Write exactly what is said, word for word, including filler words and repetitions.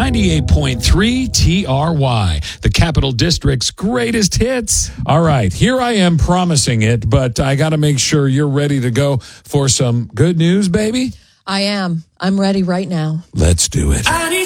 ninety-eight point three T R Y, the Capital District's greatest hits. All right, here I am promising it, but I got to make sure you're ready to go for some good news, baby. I am. I'm ready right now. Let's do it.